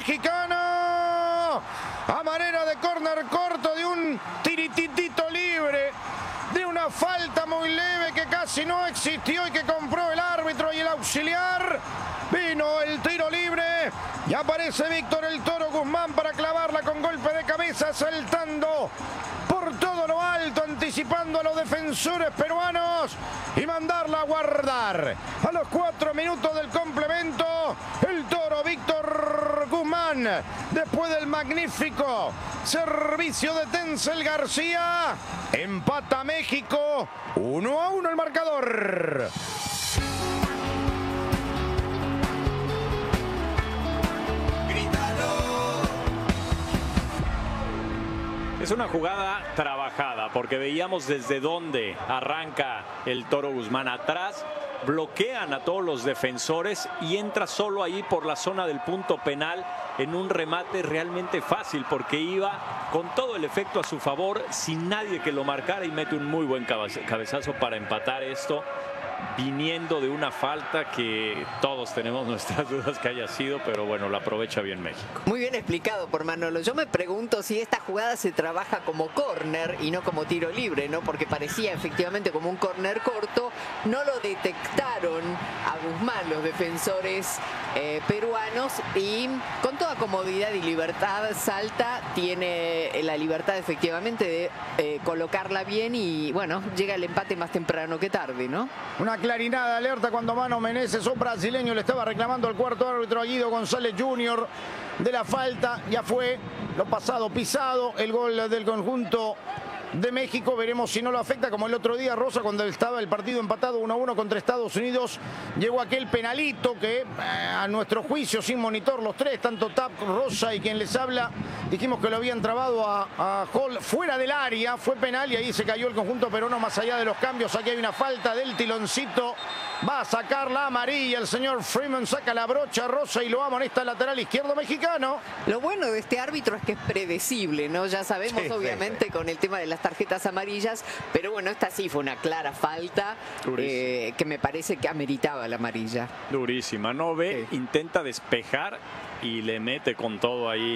mexicano. A manera de córner corto de un tirititito libre. De una falta muy leve que casi no existió y que compró el árbitro y el auxiliar. Vino el tiro libre y aparece Víctor el Toro Guzmán para clavarla con golpe de cabeza, saltando por todo lo alto, anticipando a los defensores peruanos y mandarla a guardar. A los 4 minutos del complemento, el Toro Víctor Guzmán, después del magnífico servicio de Tencel García, empata México, 1-1 el marcador. Es una jugada trabajada porque veíamos desde dónde arranca el Toro Guzmán atrás, bloquean a todos los defensores y entra solo ahí por la zona del punto penal en un remate realmente fácil porque iba con todo el efecto a su favor sin nadie que lo marcara y mete un muy buen cabezazo para empatar esto, viniendo de una falta que todos tenemos nuestras dudas que haya sido, pero bueno, la aprovecha bien México. Muy bien explicado por Manolo. Yo me pregunto si esta jugada se trabaja como córner y no como tiro libre, ¿no? Porque parecía efectivamente como un córner corto. No lo detectaron a Guzmán los defensores peruanos y con toda comodidad y libertad salta, tiene la libertad efectivamente de colocarla bien y bueno, llega el empate más temprano que tarde, ¿no? Una clarinada alerta cuando Mano Menezes, un brasileño, le estaba reclamando al cuarto árbitro a Guido González Jr. de la falta. Ya fue lo pasado pisado, el gol del conjunto de México. Veremos si no lo afecta como el otro día, Rosa, cuando estaba el partido empatado 1-1 contra Estados Unidos. Llegó aquel penalito que a nuestro juicio, sin monitor los tres, tanto Tap, Rosa y quien les habla, dijimos que lo habían trabado a Hall fuera del área. Fue penal y ahí se cayó el conjunto peruano más allá de los cambios. Aquí hay una falta del Tiloncito. Va a sacar la amarilla el señor Freeman, saca la brocha Rosa y lo amonesta lateral izquierdo mexicano. Lo bueno de este árbitro es que es predecible, ¿no? Ya sabemos, obviamente, con el tema de las tarjetas amarillas, pero bueno, esta sí fue una clara falta que me parece que ameritaba la amarilla. Durísima, no ve, intenta despejar y le mete con todo ahí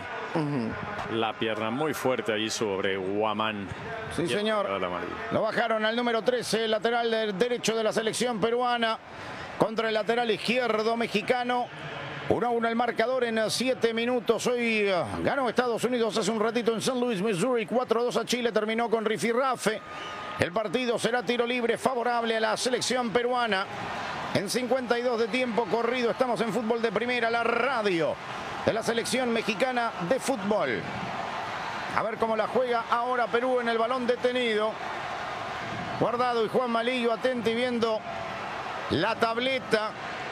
la pierna muy fuerte allí sobre Guamán. Sí, señor. Lo bajaron al número 13, lateral derecho de la selección peruana contra el lateral izquierdo mexicano. 1-1 el marcador en 7 minutos. Hoy ganó Estados Unidos hace un ratito en St. Louis, Missouri. 4-2 a Chile, terminó con rifirrafe. El partido será tiro libre favorable a la selección peruana. En 52 de tiempo corrido estamos en Fútbol de Primera, la radio de la selección mexicana de fútbol. A ver cómo la juega ahora Perú en el balón detenido. Guardado y Juan Malillo atento y viendo la tableta.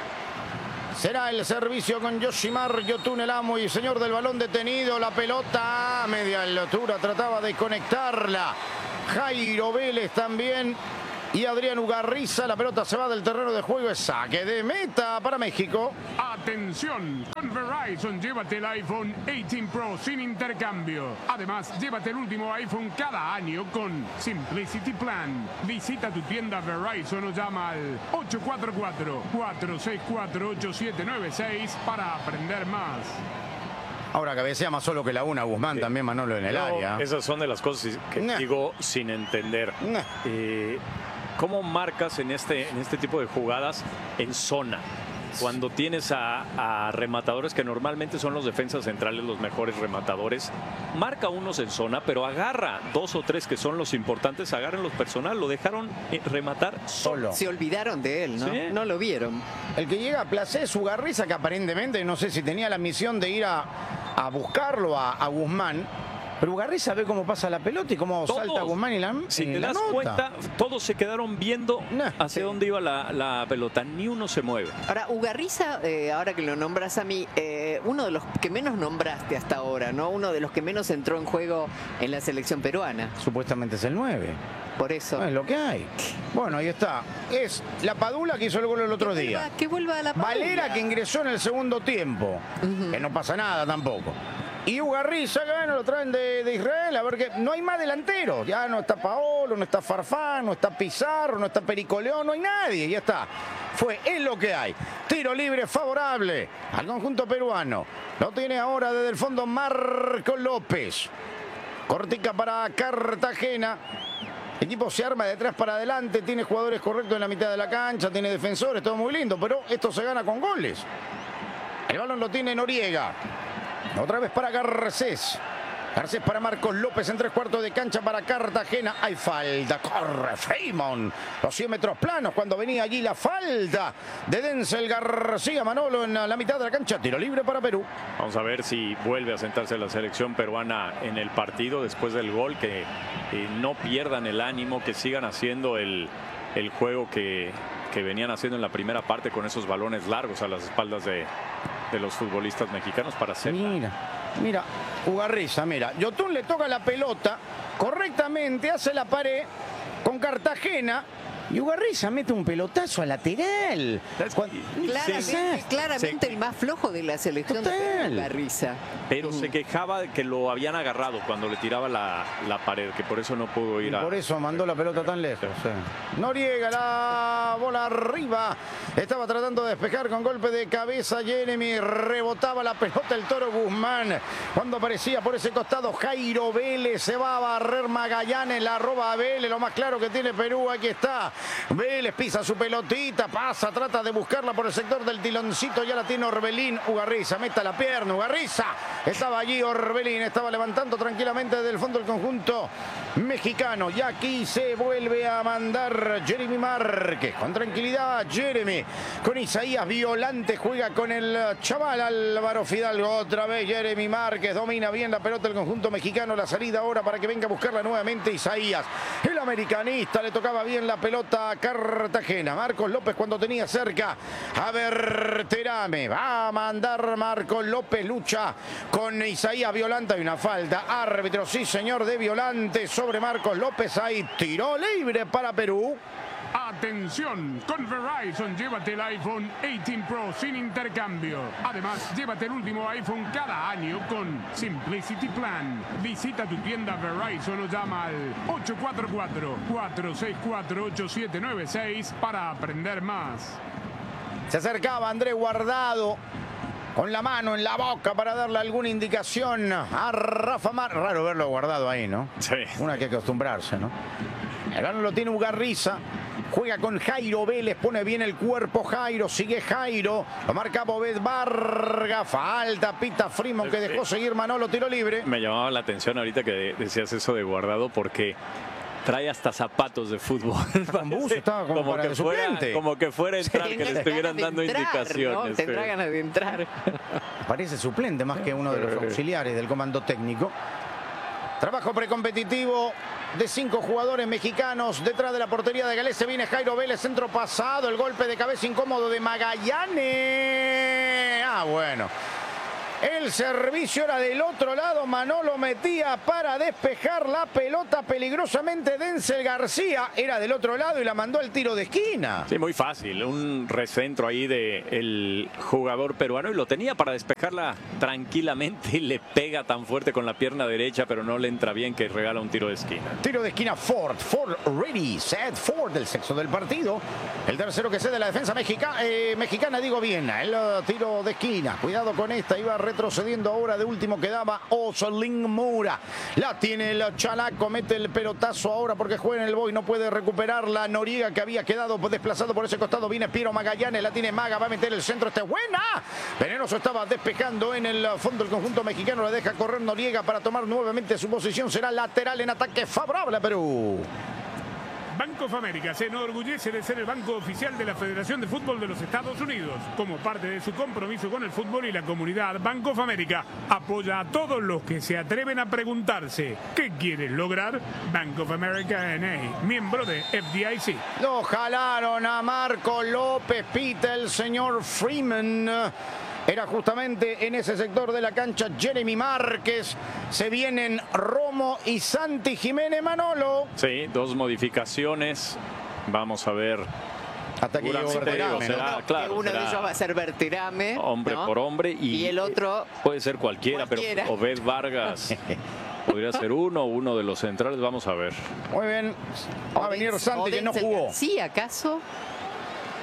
Será el servicio con Yoshimar Yotun, el amo y señor del balón detenido. La pelota a media altura, trataba de conectarla Jairo Vélez también. Y Adrián Ugarriza, la pelota se va del terreno de juego, es saque de meta para México. Atención, con Verizon llévate el iPhone 18 Pro sin intercambio. Además, llévate el último iPhone cada año con Simplicity Plan. Visita tu tienda Verizon o llama al 844-464-8796 para aprender más. Ahora cabecea más solo que la una Guzmán, también Manolo en el área. Esas son de las cosas que digo sin entender. ¿Cómo marcas en este tipo de jugadas en zona? Cuando tienes a rematadores que normalmente son los defensas centrales los mejores rematadores, marca unos en zona, pero agarra 2 o 3 que son los importantes, agarran los personal, lo dejaron rematar solo. Se olvidaron de él, ¿no? ¿Sí? No lo vieron. El que llega a placer es Ugarriza, que aparentemente, no sé si tenía la misión de ir a buscarlo a Guzmán. Pero Ugarriza ve cómo pasa la pelota y cómo salta Guzmán y la Si te das cuenta, todos se quedaron viendo hacia dónde iba la pelota. Ni uno se mueve. Ahora, Ugarriza, ahora que lo nombras a mí, uno de los que menos nombraste hasta ahora, ¿no? Uno de los que menos entró en juego en la selección peruana. Supuestamente es el 9. Por eso. No, es lo que hay. Bueno, ahí está. Es la Padula que hizo el gol el otro día. Que vuelva a la Padula. Valera que ingresó en el segundo tiempo. Que no pasa nada tampoco. Y Ugarriza, bueno, lo traen de Israel, a ver que no hay más delanteros. Ya no está Paolo, no está Farfán, no está Pizarro, no está Perico León, no hay nadie, ya está. es lo que hay. Tiro libre favorable al conjunto peruano. Lo tiene ahora desde el fondo Marcos López. Cortica para Cartagena. El equipo se arma de atrás para adelante, tiene jugadores correctos en la mitad de la cancha, tiene defensores, todo muy lindo, pero esto se gana con goles. El balón lo tiene Noriega. Otra vez para Garcés. Garcés para Marcos López en 3/4 de cancha para Cartagena. Hay falta, corre Freeman. Los 100 metros planos cuando venía allí la falta de Denzel García. Manolo en la mitad de la cancha. Tiro libre para Perú. Vamos a ver si vuelve a sentarse la selección peruana en el partido después del gol. Que no pierdan el ánimo, que sigan haciendo el juego que venían haciendo en la primera parte con esos balones largos a las espaldas de los futbolistas mexicanos para hacer. Mira, Ugarriza, mira. Yotun le toca la pelota correctamente, hace la pared con Cartagena. Y Ugarriza mete un pelotazo a lateral. Claramente el más flojo de la selección de Ugarriza. Pero se quejaba de que lo habían agarrado cuando le tiraba la pared, que por eso no pudo ir por eso mandó la pelota tan lejos. Sí. Noriega, la bola arriba. Estaba tratando de despejar con golpe de cabeza Jeremy. Rebotaba la pelota el Toro Guzmán. Cuando aparecía por ese costado Jairo Vélez. Se va a barrer Magallanes. La roba a Vélez. Lo más claro que tiene Perú. Aquí está. Vélez pisa su pelotita. Pasa, trata de buscarla por el sector del tiloncito. Ya la tiene Orbelín. Ugarriza, meta la pierna. Ugarriza. Estaba allí Orbelín. Estaba levantando tranquilamente desde el fondo del conjunto mexicano. Y aquí se vuelve a mandar Jeremy Márquez. Con tranquilidad Jeremy. Con Isaías Violante juega con el chaval Álvaro Fidalgo. Otra vez Jeremy Márquez domina bien la pelota del conjunto mexicano. La salida ahora para que venga a buscarla nuevamente Isaías. El americanista le tocaba bien la pelota a Cartagena. Marcos López cuando tenía cerca a Berterame. Va a mandar Marcos López. Lucha con Isaías Violante. Hay una falta. Árbitro, sí señor, de Violante sobre Marcos López. Hay tiro libre para Perú. Atención, con Verizon llévate el iPhone 18 Pro sin intercambio. Además, llévate el último iPhone cada año con Simplicity Plan. Visita tu tienda Verizon o llama al 844-464-8796 para aprender más. Se acercaba Andrés Guardado con la mano en la boca para darle alguna indicación a Rafa Márquez. Raro verlo guardado ahí, ¿no? Sí. Una que acostumbrarse, ¿no? El balón lo tiene Ugarriza. Juega con Jairo Vélez, pone bien el cuerpo Jairo, sigue Jairo, lo marca Bobet Vargas, falta, pita Freeman que dejó seguir Manolo, tiro libre. Me llamaba la atención ahorita que decías eso de Guardado porque trae hasta zapatos de fútbol. Estaba como para que suplente. Como que fuera a entrar, que le estuvieran dando indicaciones. ¿No? Tendrá ganas de entrar. Parece suplente más que uno de los auxiliares del comando técnico. Trabajo precompetitivo de 5 jugadores mexicanos detrás de la portería de Galés. Se viene Jairo Vélez, centro pasado, el golpe de cabeza incómodo de Magallanes. Bueno. El servicio era del otro lado. Manolo metía para despejar la pelota peligrosamente. Denzel García era del otro lado y la mandó al tiro de esquina. Sí, muy fácil. Un recentro ahí del jugador peruano y lo tenía para despejarla tranquilamente y le pega tan fuerte con la pierna derecha, pero no le entra bien que regala un tiro de esquina. Tiro de esquina Ford. Ford ready. Set Ford del sexto del partido. El tercero que cede la defensa mexicana, digo bien. El tiro de esquina. Cuidado con esta. Iba retrocediendo ahora, de último quedaba Osolín Moura. La tiene el chalaco, mete el pelotazo ahora porque juega en el boy, no puede recuperarla. Noriega que había quedado desplazado por ese costado, viene Piero Magallanes, la tiene Maga, va a meter el centro, esta es buena. Venenoso estaba despejando en el fondo del conjunto mexicano, la deja correr Noriega para tomar nuevamente su posición, será lateral en ataque favorable a Perú. Bank of America se enorgullece de ser el banco oficial de la Federación de Fútbol de los Estados Unidos. Como parte de su compromiso con el fútbol y la comunidad, Bank of America apoya a todos los que se atreven a preguntarse ¿qué quieres lograr? Bank of America N.A., miembro de FDIC. Lo jalaron a Marco López, pita el señor Freeman. Era justamente en ese sector de la cancha Jeremy Márquez. Se vienen Romo y Santi Jiménez. Manolo. Sí, 2 modificaciones. Vamos a ver. Hasta que llegó Berterame, ¿no? Claro, uno de ellos va a ser Berterame. Hombre, ¿no? Por hombre. Y el otro. Puede ser cualquiera. Pero Obed Vargas. Podría ser uno de los centrales. Vamos a ver. Muy bien. Va a venir Santi, que no jugó. ¿Sí, acaso?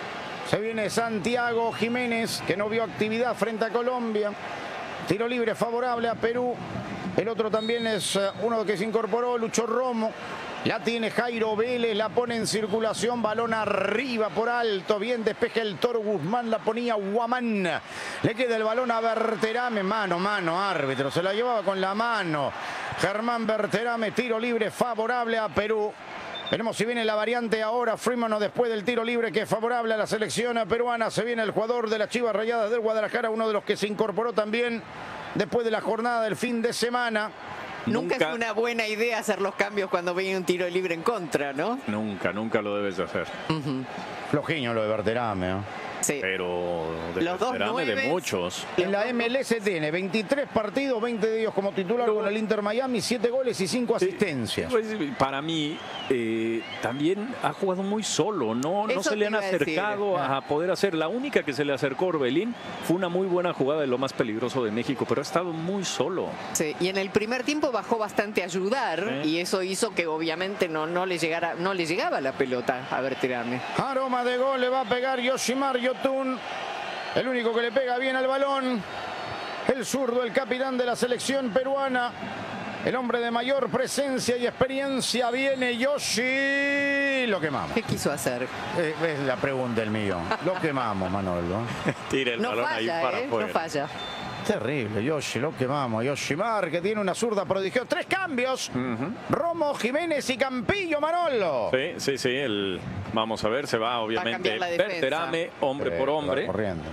Se viene Santiago Jiménez, que no vio actividad frente a Colombia. Tiro libre favorable a Perú. El otro también es uno que se incorporó, Lucho Romo. La tiene Jairo Vélez, la pone en circulación, balón arriba por alto, bien despeja el Toro Guzmán, la ponía Guamán. Le queda el balón a Berterame, mano, árbitro, se la llevaba con la mano. Germán Berterame, tiro libre favorable a Perú. Veremos si viene la variante ahora, Freeman, o después del tiro libre que es favorable a la selección peruana. Se viene el jugador de las Chivas Rayadas del Guadalajara, uno de los que se incorporó también después de la jornada del fin de semana. Nunca es una buena idea hacer los cambios cuando viene un tiro libre en contra, ¿no? Nunca lo debes de hacer. Flojiño lo de Berterame, ¿no? Sí. Pero de Los dos Berterame, de nueves. muchos. En la MLS tiene 23 partidos, 20 de ellos como titular con el Inter Miami, 7 goles y 5 asistencias. Pues, para mí, también ha jugado muy solo, no Eso se le te han iba a decir. acercado a poder hacer. La única que se le acercó a Orbelín fue una muy buena jugada de lo más peligroso de México, pero ha estado muy solo. Sí, y en el primer tiempo bajó bastante a ayudar y eso hizo que obviamente no le llegaba la pelota a Berterame. Aroma de gol le va a pegar Yoshimar Yotun. El único que le pega bien al balón. El zurdo, el capitán de la selección peruana. El hombre de mayor presencia y experiencia. Viene Yoshi. Lo quemamos. ¿Qué quiso hacer? Es la pregunta del millón. Lo quemamos, Manolo. Tira el No balón ahí falla, para afuera. no falla. Terrible, Yoshi, lo quemamos. Yoshimar, que tiene una zurda prodigiosa. 3 cambios. Romo, Jiménez y Campillo, Manolo. Sí. Vamos a ver, se va obviamente cambiar la defensa. Berterame, hombre por hombre. Corriendo.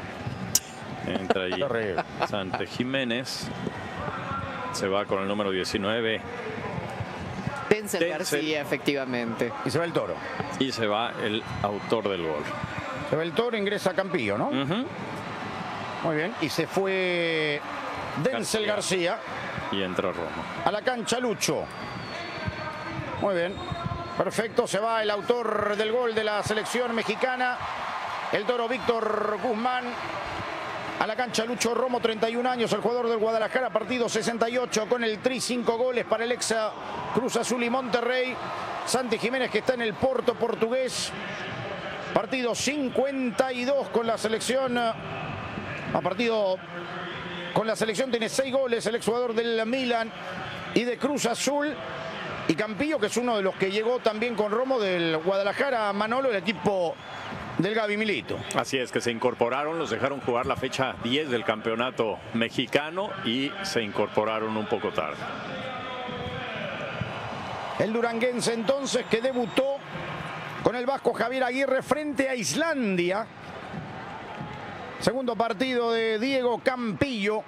Entra ahí Terrible. Sante Jiménez. Se va con el número 19. Denzel Denzel. García, efectivamente. Y se va el Toro. Y se va el autor del gol. Se va el Toro, ingresa Campillo, ¿no? Muy bien. Y se fue Denzel García. Y entra Romo. A la cancha Lucho. Muy bien. Perfecto. Se va el autor del gol de la selección mexicana. El Toro Víctor Guzmán. A la cancha Lucho Romo, 31 años, el jugador del Guadalajara, partido 68 con el Tri, 5 goles para el ex Cruz Azul y Monterrey. Santi Jiménez, que está en el Porto portugués, partido 52 con la selección. Partido con la selección tiene 6 goles, el exjugador del Milan y de Cruz Azul. Y Campillo, que es uno de los que llegó también con Romo del Guadalajara, Manolo, el equipo del Gaby Milito. Así es, que se incorporaron, los dejaron jugar la fecha 10 del campeonato mexicano y se incorporaron un poco tarde. El duranguense entonces, que debutó con el vasco Javier Aguirre frente a Islandia. Segundo partido de Diego Campillo,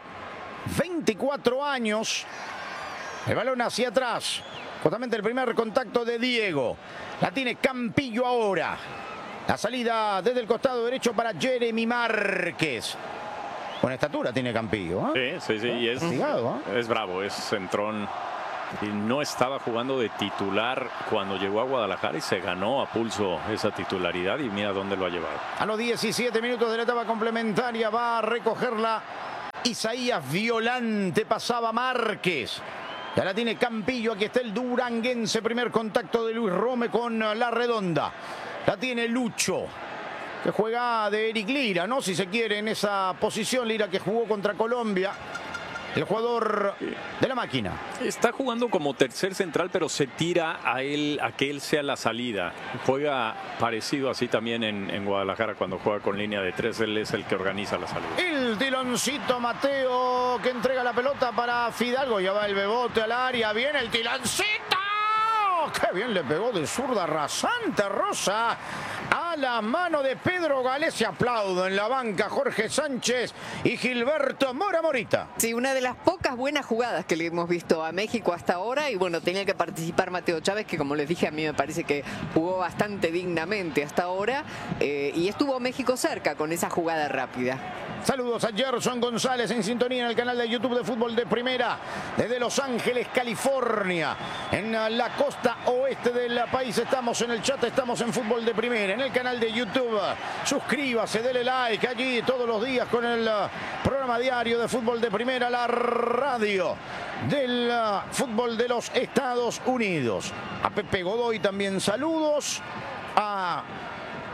24 años. El balón hacia atrás. Justamente el primer contacto de Diego. La tiene Campillo ahora. La salida desde el costado derecho para Jeremy Márquez. Buena estatura tiene Campillo, ¿eh? Sí. Y es bravo, es centrón. Y no estaba jugando de titular cuando llegó a Guadalajara y se ganó a pulso esa titularidad y mira dónde lo ha llevado. A los 17 minutos de la etapa complementaria va a recogerla Isaías Violante, pasaba Márquez. Ya la tiene Campillo, aquí está el duranguense, primer contacto de Luis Rome con la redonda. La tiene Lucho, que juega de Eric Lira, ¿no? Si se quiere, en esa posición, Lira que jugó contra Colombia. El jugador de la máquina. Está jugando como tercer central, pero se tira a que él sea la salida. Juega parecido así también en Guadalajara cuando juega con línea de 3. Él es el que organiza la salida. El tiloncito Mateo, que entrega la pelota para Fidalgo. Ya va el bebote al área. Viene el tiloncito. ¡Qué bien le pegó de zurda rasante Rosa! A la mano de Pedro Galés. Se aplaudo en la banca Jorge Sánchez y Gilberto Mora Morita. Sí, una de las pocas buenas jugadas que le hemos visto a México hasta ahora. Y bueno, tenía que participar Mateo Chávez, que como les dije, a mí me parece que jugó bastante dignamente hasta ahora. Y estuvo México cerca con esa jugada rápida. Saludos a Gerson González en sintonía en el canal de YouTube de Fútbol de Primera desde Los Ángeles, California. En la costa oeste del país estamos en el chat, estamos en Fútbol de Primera, en el canal de YouTube. Suscríbase, dele like allí todos los días con el programa diario de Fútbol de Primera, la radio del fútbol de los Estados Unidos. A Pepe Godoy también saludos. A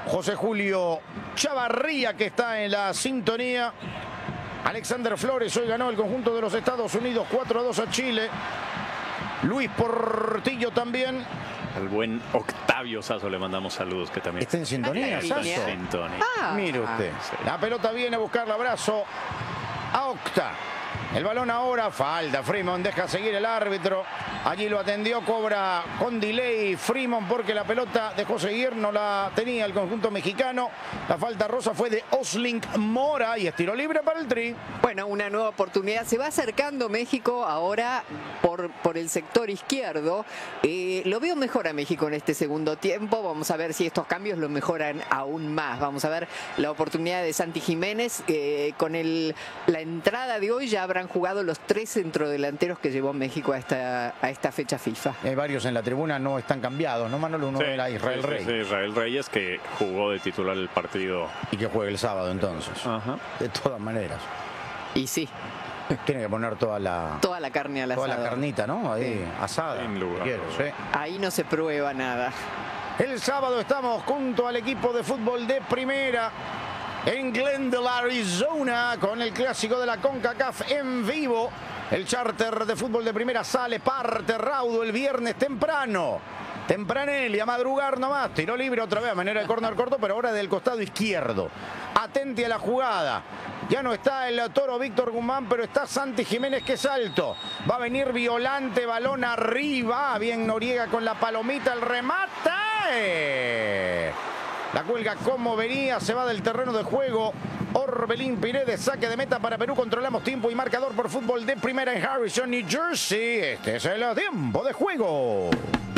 José Julio Chavarría, que está en la sintonía. Alexander Flores hoy ganó el conjunto de los Estados Unidos 4-2 a Chile. Luis Portillo también. Al buen Octavio Sazo le mandamos saludos, que también está en sintonía. Está en sintonía. Mire usted. La pelota viene a buscar el abrazo a Octa. El balón ahora, falta. Freeman deja seguir el árbitro. Allí lo atendió, cobra con delay Freeman porque la pelota dejó seguir, no la tenía el conjunto mexicano. La falta rosa fue de Oslink Mora y es tiro libre para el Tri. Bueno, una nueva oportunidad. Se va acercando México ahora por el sector izquierdo. Lo veo mejor a México en este segundo tiempo. Vamos a ver si estos cambios lo mejoran aún más. Vamos a ver la oportunidad de Santi Jiménez. Con la entrada de hoy ya habrán jugado los 3 centrodelanteros que llevó México a esta fecha FIFA. Hay varios en la tribuna, no están cambiados, ¿no, Manolo? Uno era Israel Reyes. Sí, Israel Reyes, que jugó de titular el partido. Y que juegue el sábado entonces. Ajá. De todas maneras. Y sí. Tiene que poner toda la carne al asado. Toda la carnita, ¿no? Ahí, asada. Sin lugar. Sí. Ahí no se prueba nada. El sábado estamos junto al equipo de fútbol de primera en Glendale, Arizona, con el clásico de la CONCACAF en vivo. El charter de fútbol de primera parte raudo el viernes temprano. Tempranelli, a madrugar nomás. Tiro libre otra vez a manera de córner corto, pero ahora del costado izquierdo. Atente a la jugada. Ya no está el toro Víctor Guzmán, pero está Santi Jiménez, que salto. Va a venir Violante, balón arriba. Bien Noriega con la palomita, el remate. La cuelga como venía, se va del terreno de juego. Orbelín Pinedes, saque de meta para Perú. Controlamos tiempo y marcador por fútbol de primera en Harrison, New Jersey. Este es el tiempo de juego.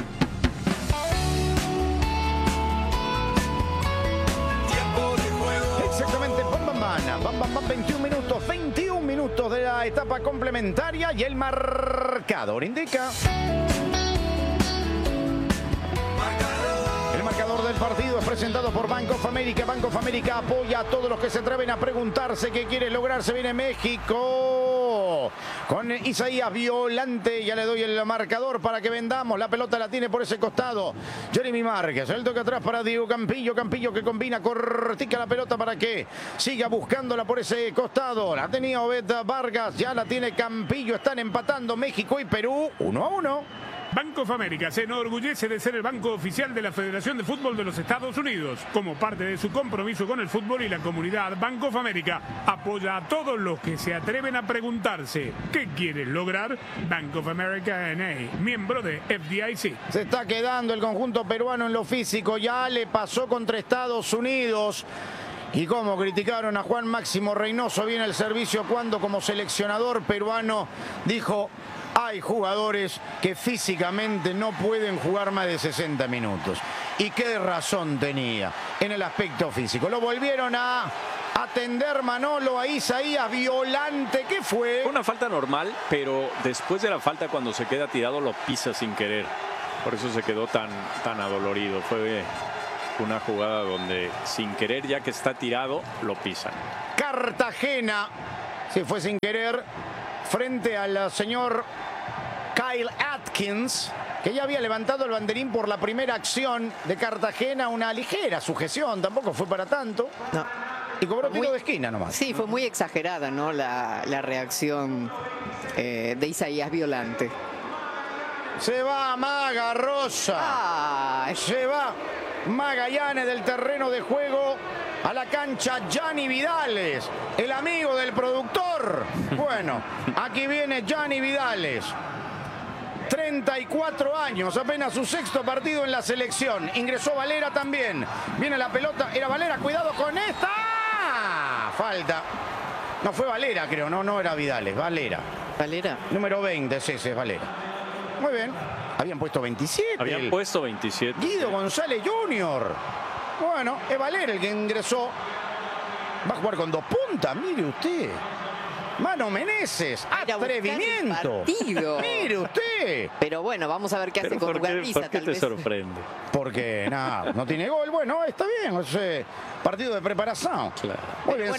Exactamente, bam, 21 minutos de la etapa complementaria y el marcador indica. El marcador del partido es presentado por Bank of America. Bank of America apoya a todos los que se atreven a preguntarse qué quiere lograr. Se viene México con Isaías Violante. Ya le doy el marcador para que vendamos. La pelota la tiene por ese costado Jeremy Márquez. El toque atrás para Diego Campillo. Campillo que combina, cortica la pelota para que siga buscándola por ese costado. La tenía Obed Vargas. Ya la tiene Campillo. Están empatando México y Perú 1-1. Bank of America se enorgullece de ser el banco oficial de la Federación de Fútbol de los Estados Unidos. Como parte de su compromiso con el fútbol y la comunidad, Bank of America apoya a todos los que se atreven a preguntarse ¿qué quieres lograr? Bank of America N.A., miembro de FDIC. Se está quedando el conjunto peruano en lo físico. Ya le pasó contra Estados Unidos. Y como criticaron a Juan Máximo Reynoso, viene el servicio cuando como seleccionador peruano dijo: hay jugadores que físicamente no pueden jugar más de 60 minutos. Y qué razón tenía en el aspecto físico. Lo volvieron a atender Manolo a Isaías Violante. ¿Qué fue? Una falta normal, pero después de la falta, cuando se queda tirado, lo pisa sin querer. Por eso se quedó tan adolorido. Fue una jugada donde sin querer, ya que está tirado, lo pisan. Cartagena, si fue sin querer, frente al señor Kyle Atkins, que ya había levantado el banderín por la primera acción de Cartagena, una ligera sujeción, tampoco fue para tanto. No. Y cobró tiro de esquina nomás. Sí, fue muy exagerada, ¿no? La reacción de Isaías Violante. Se va Maga Rosa. Se va Magallanes del terreno de juego a la cancha. Gianni Vidales, el amigo del productor. Bueno, aquí viene Gianni Vidales. 34 años, apenas su sexto partido en la selección. Ingresó Valera también. Viene la pelota, era Valera, cuidado con esta. Falta. No fue Valera, creo, no era Vidales, Valera. ¿Valera? Número 20, ese es Valera. Muy bien. Habían puesto 27. Habían puesto 27. Guido González Jr. Bueno, es Valera el que ingresó. Va a jugar con 2 puntas, mire usted. Mano Meneses, atrevimiento. Mire usted. Pero bueno, vamos a ver qué hace con Ugarte. ¿Por qué te sorprende? Porque no tiene gol. Bueno, está bien. Es partido de preparación. Claro. Muy bien.